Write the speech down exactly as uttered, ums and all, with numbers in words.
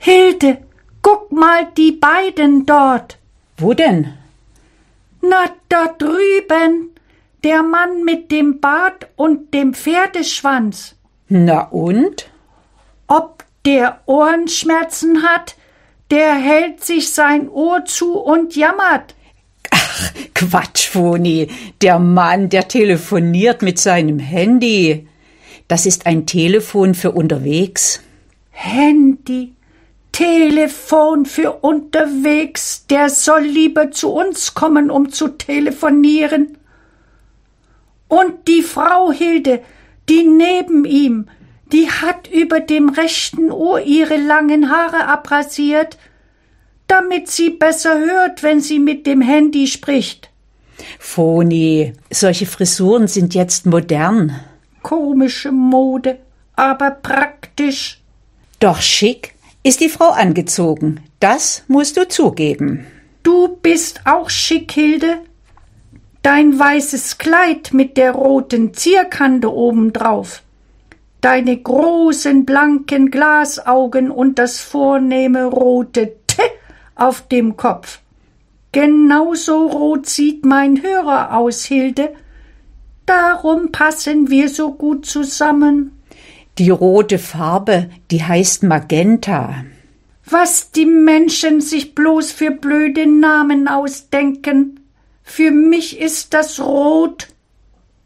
Hilde, guck mal die beiden dort. Wo denn? Na, da drüben. Der Mann mit dem Bart und dem Pferdeschwanz. Na und? Ob der Ohrenschmerzen hat, der hält sich sein Ohr zu und jammert. Ach, Quatsch, Foni. Der Mann, der telefoniert mit seinem Handy. Das ist ein Telefon für unterwegs. Handy, Telefon für unterwegs. Der soll lieber zu uns kommen, um zu telefonieren. Und die Frau Hilde, die neben ihm, die hat über dem rechten Ohr ihre langen Haare abrasiert, damit sie besser hört, wenn sie mit dem Handy spricht. Foni, solche Frisuren sind jetzt modern. Komische Mode, aber praktisch. Doch schick ist die Frau angezogen, das musst du zugeben. Du bist auch schick, Hilde. Dein weißes Kleid mit der roten Zierkante obendrauf, deine großen blanken Glasaugen und das vornehme rote T auf dem Kopf. Genauso rot sieht mein Hörer aus, Hilde. Darum passen wir so gut zusammen. Die rote Farbe, die heißt Magenta. Was die Menschen sich bloß für blöde Namen ausdenken. Für mich ist das Rot.